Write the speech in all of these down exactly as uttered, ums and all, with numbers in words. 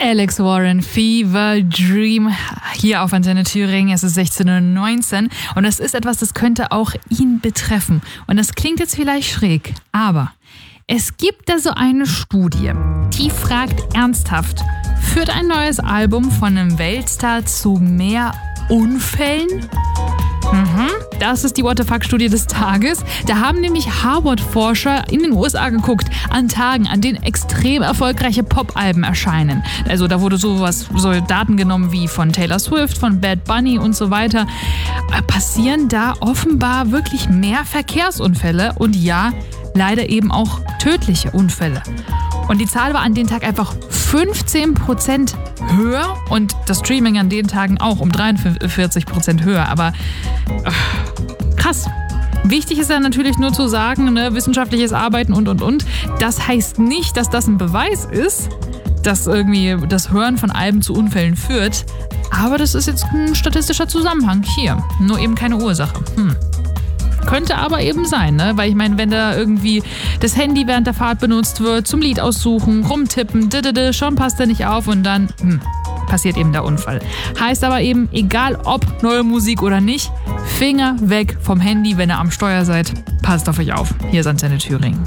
Alex Warren, Fever Dream, hier auf Antenne Thüringen. Es ist sechzehn Uhr neunzehn und es ist etwas, das könnte auch ihn betreffen. Und das klingt jetzt vielleicht schräg, aber es gibt da so eine Studie, die fragt ernsthaft, führt ein neues Album von einem Weltstar zu mehr Unfällen? Mhm. Das ist die What the Fuck-Studie des Tages. Da haben nämlich Harvard-Forscher in den U S A geguckt, an Tagen, an denen extrem erfolgreiche Pop-Alben erscheinen. Also da wurde sowas, so Daten genommen wie von Taylor Swift, von Bad Bunny und so weiter. Passieren da offenbar wirklich mehr Verkehrsunfälle und ja, leider eben auch tödliche Unfälle. Und die Zahl war an dem Tag einfach fünfzehn Prozent höher und das Streaming an den Tagen auch um dreiundvierzig Prozent höher. Aber äh, krass. Wichtig ist ja natürlich nur zu sagen, ne, wissenschaftliches Arbeiten und, und, und. Das heißt nicht, dass das ein Beweis ist, dass irgendwie das Hören von Alben zu Unfällen führt. Aber das ist jetzt ein statistischer Zusammenhang hier. Nur eben keine Ursache. Hm. Könnte aber eben sein, ne? Weil ich meine, wenn da irgendwie das Handy während der Fahrt benutzt wird, zum Lied aussuchen, rumtippen, didede, schon passt er nicht auf und dann hm, passiert eben der Unfall. Heißt aber eben, egal ob neue Musik oder nicht, Finger weg vom Handy, wenn ihr am Steuer seid. Passt auf euch auf. Hier ist Antenne Thüringen.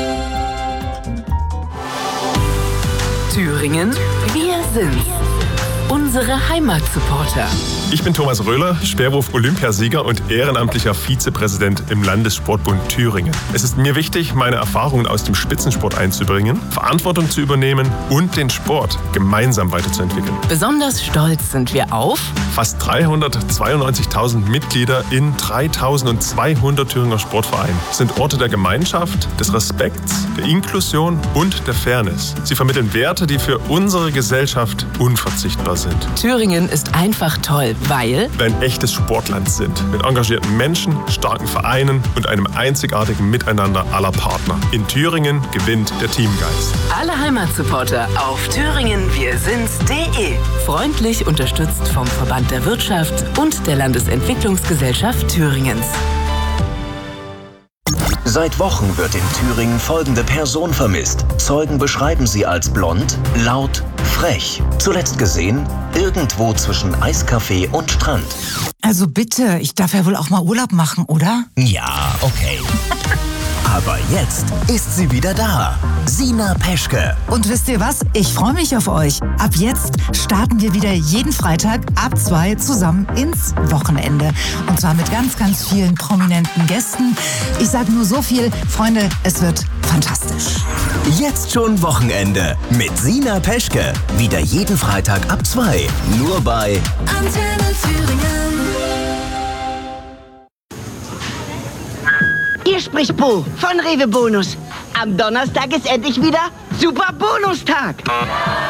Thüringen, wir sind's. Unsere Heimatsupporter. Ich bin Thomas Röhler, Speerwurf-Olympiasieger und ehrenamtlicher Vizepräsident im Landessportbund Thüringen. Es ist mir wichtig, meine Erfahrungen aus dem Spitzensport einzubringen, Verantwortung zu übernehmen und den Sport gemeinsam weiterzuentwickeln. Besonders stolz sind wir auf fast dreihundertzweiundneunzigtausend Mitglieder in dreitausendzweihundert Thüringer Sportvereinen. Sind Orte der Gemeinschaft, des Respekts, der Inklusion und der Fairness. Sie vermitteln Werte, die für unsere Gesellschaft unverzichtbar sind. Thüringen ist einfach toll, weil wir ein echtes Sportland sind. Mit engagierten Menschen, starken Vereinen und einem einzigartigen Miteinander aller Partner. In Thüringen gewinnt der Teamgeist. Alle Heimatsupporter auf thüringen wir sind's punkt de. Freundlich unterstützt vom Verband der Wirtschaft und der Landesentwicklungsgesellschaft Thüringens. Seit Wochen wird in Thüringen folgende Person vermisst. Zeugen beschreiben sie als blond, laut, frech. Zuletzt gesehen, irgendwo zwischen Eiscafé und Strand. Also bitte, ich darf ja wohl auch mal Urlaub machen, oder? Ja, okay. Aber jetzt ist sie wieder da. Sina Peschke. Und wisst ihr was? Ich freue mich auf euch. Ab jetzt starten wir wieder jeden Freitag ab zwei zusammen ins Wochenende. Und zwar mit ganz, ganz vielen prominenten Gästen. Ich sage nur so viel, Freunde, es wird fantastisch. Jetzt schon Wochenende mit Sina Peschke. Wieder jeden Freitag ab zwei. Nur bei Antenne Thüringen. Hier spricht Bo von Rewe Bonus. Am Donnerstag ist endlich wieder Super Bonustag.